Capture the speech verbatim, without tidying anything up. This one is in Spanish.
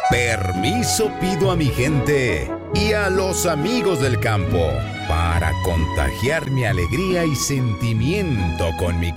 Permiso pido a mi gente y a los amigos del campo para contagiar mi alegría y sentimiento con mi